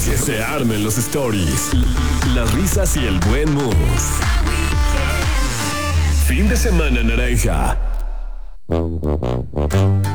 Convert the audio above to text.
Que se armen los stories, las risas y el buen mood. Fin de semana naranja.